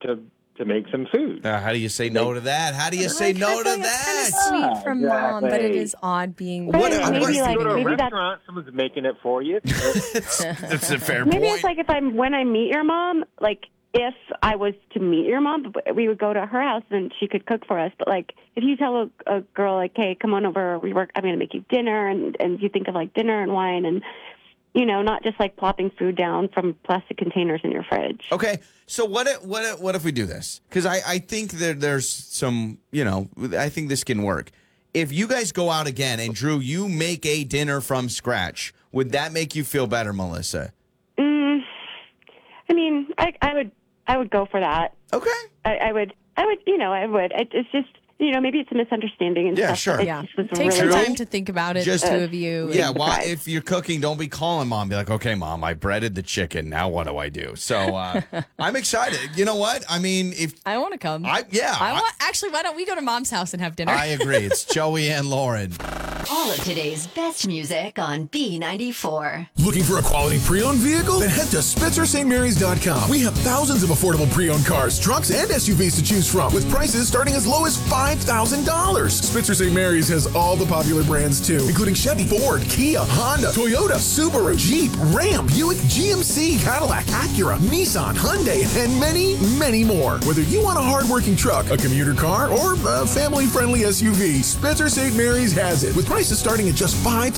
to make some food. How do you say no to that? How do you say no to that? It's kind of sweet from mom, but it is odd being. Maybe that's you go to a restaurant, someone's making it for you. That's a fair Maybe point. it's like when I meet your mom, like if I was to meet your mom, we would go to her house and she could cook for us. But like if you tell a girl like, hey, come on over, I'm going to make you dinner, and you think of like dinner and wine and, not just like plopping food down from plastic containers in your fridge. Okay, so what if we do this? Because I think that there's some, I think this can work. If you guys go out again and Drew, you make a dinner from scratch, would that make you feel better, Melissa? I mean, I would go for that. Okay. I would. It's just, maybe it's a misunderstanding and Yeah, stuff. sure. Yeah. Take Take some some time to think about it, Just- the two of you. Yeah, if you're cooking, don't be calling mom. Be like, okay, mom, I breaded the chicken. Now what do I do? So I'm excited. You know what? I mean, I want to come. Actually, why don't we go to mom's house and have dinner? I agree. It's Joey and Lauren. All of today's best music on B94. Looking for a quality pre-owned vehicle? Then head to SpitzerStMarys.com. We have thousands of affordable pre-owned cars, trucks, and SUVs to choose from with prices starting as low as $5,000. Spitzer St. Mary's has all the popular brands too, including Chevy, Ford, Kia, Honda, Toyota, Subaru, Jeep, Ram, Buick, GMC, Cadillac, Acura, Nissan, Hyundai, and many, many more. Whether you want a hard-working truck, a commuter car, or a family-friendly SUV, Spitzer St. Mary's has it with prices starting at just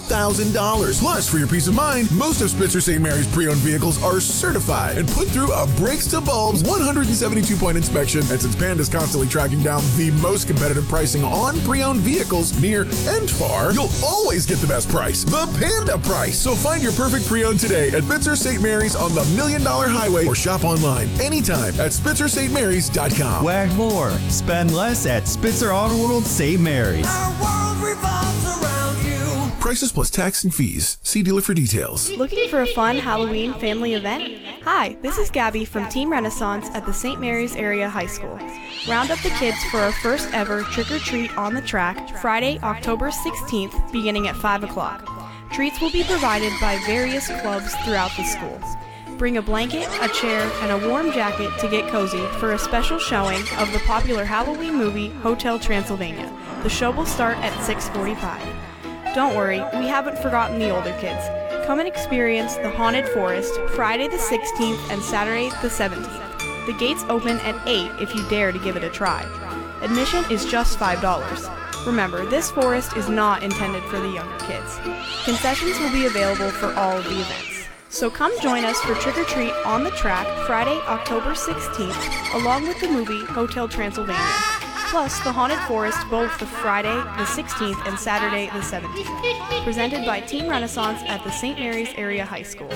$5,000. Plus, for your peace of mind, most of Spitzer St. Mary's pre-owned vehicles are certified and put through a brakes to bulbs 172-point inspection. And since Panda's constantly tracking down the most competitive pricing on pre-owned vehicles near and far, you'll always get the best price, the Panda price. So find your perfect pre-owned today at Spitzer St. Mary's on the $1 Million Highway or shop online anytime at SpitzerStMarys.com. Wag more. Spend less at Spitzer Auto World St. Mary's. Our world revolves around you. Prices plus tax and fees. See dealer for details. Looking for a fun Halloween family event? Hi, this is Gabby from Team Renaissance at the St. Mary's Area High School. Round up the kids for our first ever trick-or-treat on the track Friday, October 16th, beginning at 5 o'clock. Treats will be provided by various clubs throughout the school. Bring a blanket, a chair, and a warm jacket to get cozy for a special showing of the popular Halloween movie Hotel Transylvania. The show will start at 6:45. Don't worry, we haven't forgotten the older kids. Come and experience the Haunted Forest Friday the 16th and Saturday the 17th. The gates open at 8 if you dare to give it a try. Admission is just $5. Remember, this forest is not intended for the younger kids. Concessions will be available for all of the events. So come join us for Trick or Treat on the Track Friday, October 16th, along with the movie Hotel Transylvania. Plus the Haunted Forest both the Friday the 16th and Saturday the 17th. Presented by Team Renaissance at the St. Mary's Area High School.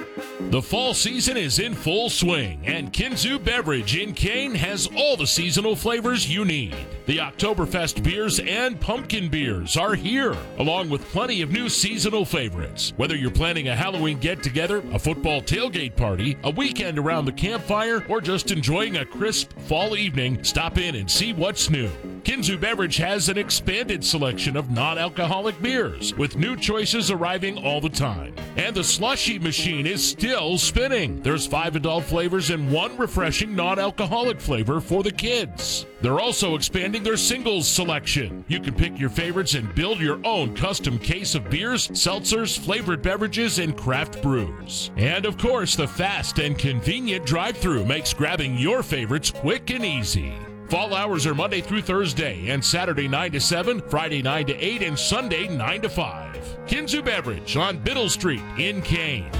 The fall season is in full swing, and Kinzu Beverage in Kane has all the seasonal flavors you need. The Oktoberfest beers and pumpkin beers are here, along with plenty of new seasonal favorites. Whether you're planning a Halloween get-together, a football tailgate party, a weekend around the campfire, or just enjoying a crisp fall evening, stop in and see what's new. Kinzu Beverage has an expanded selection of non-alcoholic beers, with new choices arriving all the time. And the slushy machine is still spinning. There's 5 adult flavors and 1 refreshing non-alcoholic flavor for the kids. They're also expanding their singles selection. You can pick your favorites and build your own custom case of beers, seltzers, flavored beverages, and craft brews. And of course, the fast and convenient drive-thru makes grabbing your favorites quick and easy. Fall hours are Monday through Thursday and Saturday 9 to 7, Friday 9 to 8, and Sunday 9 to 5. Kinzu Beverage on Biddle Street in Kane.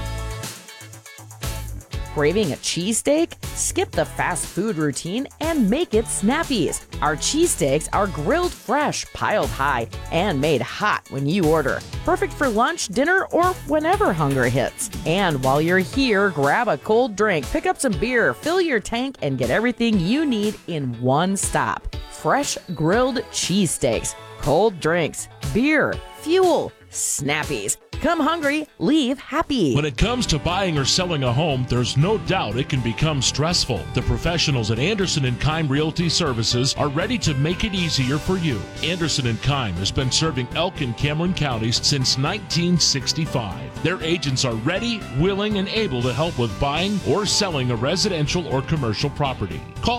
Craving a cheesesteak? Skip the fast food routine and make it Snappy's. Our cheesesteaks are grilled fresh, piled high, and made hot when you order. Perfect for lunch, dinner, or whenever hunger hits. And while you're here, grab a cold drink, pick up some beer, fill your tank, and get everything you need in one stop. Fresh grilled cheesesteaks, cold drinks, beer, fuel, Snappy's. Come hungry, leave happy. When it comes to buying or selling a home, there's no doubt it can become stressful. The professionals at Anderson & Keim Realty Services are ready to make it easier for you. Anderson & Keim has been serving Elk and Cameron counties since 1965. Their agents are ready, willing, and able to help with buying or selling a residential or commercial property. Call